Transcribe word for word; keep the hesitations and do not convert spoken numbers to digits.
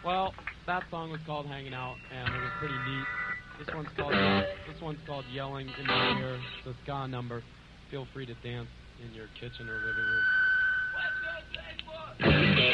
Well, that song was called Hanging Out, and it was pretty neat. This one's called this one's called Yelling in My Ear. It's a ska number. Feel free to dance in your kitchen or living room.